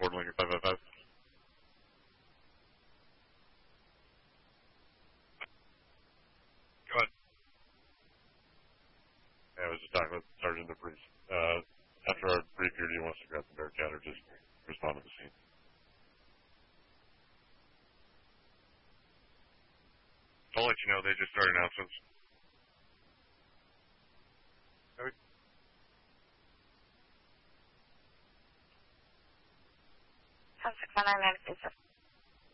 Ford Lincoln 555. Go ahead. I was just talking with Sergeant DePriest. After our brief here, do you want us to grab the Bearcat or just respond to the scene? I'll let you know. They just started announcements. Okay. 619